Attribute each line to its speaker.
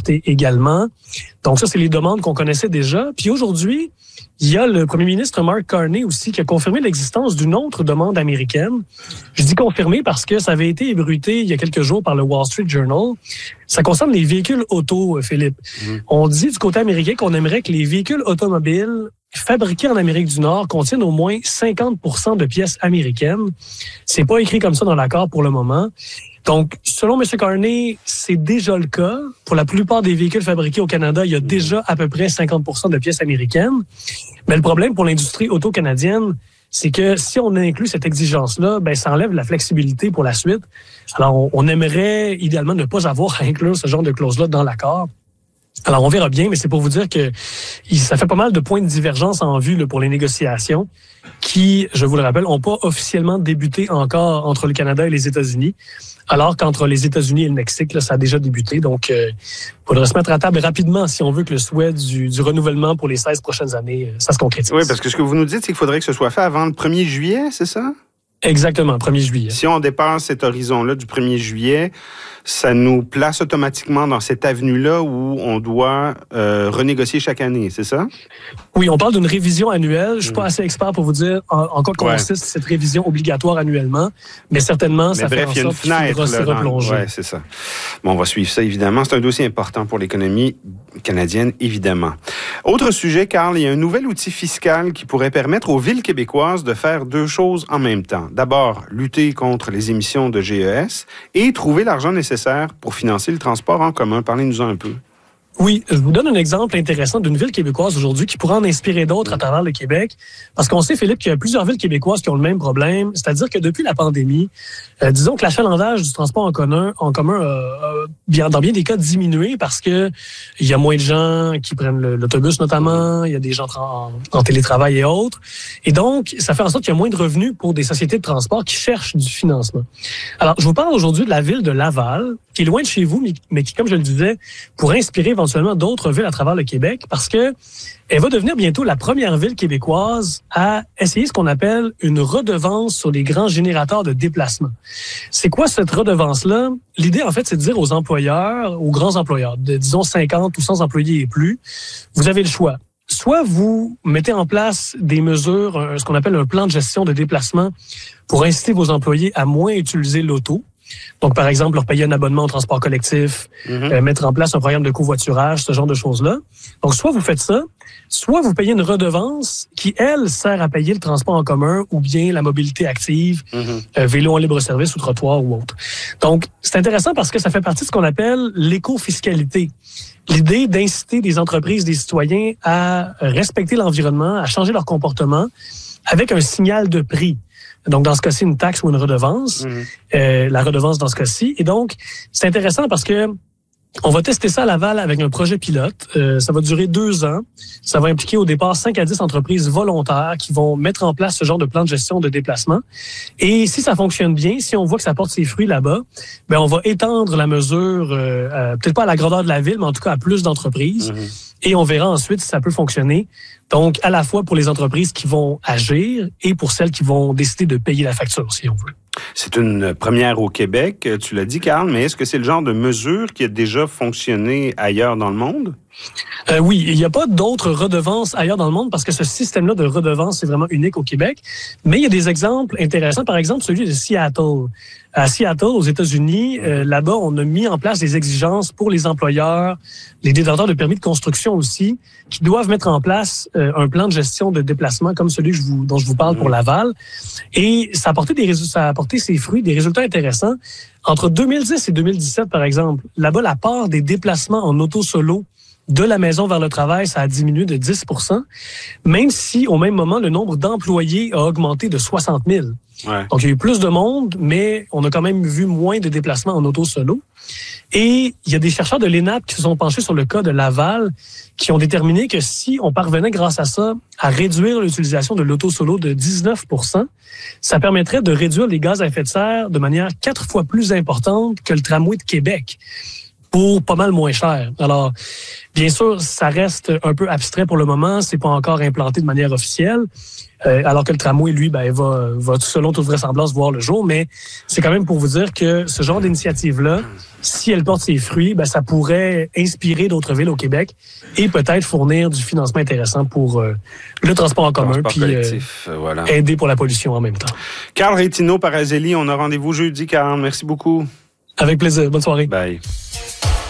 Speaker 1: exporter également. Donc ça, c'est les demandes qu'on connaissait déjà. Puis aujourd'hui, il y a le premier ministre Mark Carney aussi qui a confirmé l'existence d'une autre demande américaine. Je dis confirmé parce que ça avait été ébruité il y a quelques jours par le Wall Street Journal. Ça concerne les véhicules auto, Philippe. On dit du côté américain qu'on aimerait que les véhicules automobiles fabriqués en Amérique du Nord contiennent au moins 50% de pièces américaines. C'est pas écrit comme ça dans l'accord pour le moment. Donc, selon M. Carney, c'est déjà le cas. Pour la plupart des véhicules fabriqués au Canada, il y a déjà à peu près 50% de pièces américaines. Mais le problème pour l'industrie auto-canadienne, c'est que si on inclut cette exigence-là, ben ça enlève la flexibilité pour la suite. Alors, on aimerait idéalement ne pas avoir à inclure ce genre de clause-là dans l'accord. Alors, on verra bien, mais c'est pour vous dire que ça fait pas mal de points de divergence en vue là, pour les négociations qui, je vous le rappelle, n'ont pas officiellement débuté encore entre le Canada et les États-Unis, alors qu'entre les États-Unis et le Mexique, là, ça a déjà débuté. Donc, il faudrait se mettre à table rapidement si on veut que le souhait du renouvellement pour les 16 prochaines années, ça se concrétise.
Speaker 2: Oui, parce que ce que vous nous dites, c'est qu'il faudrait que ce soit fait avant le 1er juillet, c'est ça?
Speaker 1: Exactement, 1er juillet.
Speaker 2: Si on dépasse cet horizon-là du 1er juillet, ça nous place automatiquement dans cette avenue-là où on doit renégocier chaque année, c'est ça?
Speaker 1: Oui, on parle d'une révision annuelle. Je suis pas assez expert pour vous dire en quoi consiste cette révision obligatoire annuellement, mais certainement, ça fait en sorte qu'il faudra s'y replonger.
Speaker 2: Oui, c'est ça. Bon, on va suivre ça, évidemment. C'est un dossier important pour l'économie canadienne, évidemment. Autre sujet, Carl, il y a un nouvel outil fiscal qui pourrait permettre aux villes québécoises de faire deux choses en même temps. D'abord, lutter contre les émissions de GES et trouver l'argent nécessaire pour financer le transport en commun. Parlez-nous-en un peu.
Speaker 1: Oui, je vous donne un exemple intéressant d'une ville québécoise aujourd'hui qui pourrait en inspirer d'autres à travers le Québec. Parce qu'on sait, Philippe, qu'il y a plusieurs villes québécoises qui ont le même problème. C'est-à-dire que depuis la pandémie, disons que l'achalandage du transport en commun dans bien des cas, diminué parce que il y a moins de gens qui prennent l'autobus notamment, il y a des gens en télétravail et autres. Et donc, ça fait en sorte qu'il y a moins de revenus pour des sociétés de transport qui cherchent du financement. Alors, je vous parle aujourd'hui de la ville de Laval, qui est loin de chez vous, mais qui, comme je le disais, pourrait inspirer éventuellement d'autres villes à travers le Québec parce que elle va devenir bientôt la première ville québécoise à essayer ce qu'on appelle une redevance sur les grands générateurs de déplacement. C'est quoi cette redevance-là? L'idée, en fait, c'est de dire aux employeurs, aux grands employeurs, de disons 50 ou 100 employés et plus, vous avez le choix. Soit vous mettez en place des mesures, ce qu'on appelle un plan de gestion de déplacement pour inciter vos employés à moins utiliser l'auto. Donc, par exemple, leur payer un abonnement au transport collectif, mettre en place un programme de covoiturage, ce genre de choses-là. Donc, soit vous faites ça, soit vous payez une redevance qui, elle, sert à payer le transport en commun ou bien la mobilité active, vélo en libre-service ou trottoir ou autre. Donc, c'est intéressant parce que ça fait partie de ce qu'on appelle l'éco-fiscalité. L'idée d'inciter des entreprises, des citoyens à respecter l'environnement, à changer leur comportement avec un signal de prix. Donc, dans ce cas-ci, une taxe ou une redevance. La redevance dans ce cas-ci. Et donc, c'est intéressant parce que on va tester ça à Laval avec un projet pilote. Ça va durer 2 ans. Ça va impliquer au départ 5 à 10 entreprises volontaires qui vont mettre en place ce genre de plan de gestion de déplacement. Et si ça fonctionne bien, si on voit que ça porte ses fruits là-bas, ben on va étendre la mesure, peut-être pas à la grandeur de la ville, mais en tout cas à plus d'entreprises. Et on verra ensuite si ça peut fonctionner. Donc, à la fois pour les entreprises qui vont agir et pour celles qui vont décider de payer la facture, si on veut.
Speaker 2: C'est une première au Québec, tu l'as dit, Carl, mais est-ce que c'est le genre de mesure qui a déjà fonctionné ailleurs dans le monde?
Speaker 1: Oui, il n'y a pas d'autres redevances ailleurs dans le monde parce que ce système-là de redevance est vraiment unique au Québec. Mais il y a des exemples intéressants. Par exemple, celui de Seattle. À Seattle, aux États-Unis, là-bas, on a mis en place des exigences pour les employeurs, les détenteurs de permis de construction aussi, qui doivent mettre en place un plan de gestion de déplacement comme celui dont je vous parle pour Laval. Et ça a apporté ses fruits, des résultats intéressants. Entre 2010 et 2017, par exemple, là-bas, la part des déplacements en auto solo de la maison vers le travail, ça a diminué de 10%, même si, au même moment, le nombre d'employés a augmenté de 60 000. Ouais. Donc, il y a eu plus de monde, mais on a quand même vu moins de déplacements en auto solo. Et il y a des chercheurs de l'ENAP qui se sont penchés sur le cas de Laval, qui ont déterminé que si on parvenait, grâce à ça, à réduire l'utilisation de l'auto solo de 19%, ça permettrait de réduire les gaz à effet de serre de manière 4 fois plus importante que le tramway de Québec. pour pas mal moins cher. Alors, bien sûr, ça reste un peu abstrait pour le moment. C'est pas encore implanté de manière officielle. Alors que le tramway, lui, va selon toute vraisemblance voir le jour. Mais c'est quand même pour vous dire que ce genre d'initiative-là, si elle porte ses fruits, ça pourrait inspirer d'autres villes au Québec et peut-être fournir du financement intéressant pour le transport en commun, puis aider pour la pollution en même temps.
Speaker 2: Carl Rétinault, Paraceli, on a rendez-vous jeudi, Carl. Merci beaucoup.
Speaker 1: Avec plaisir. Bonne soirée.
Speaker 2: Bye.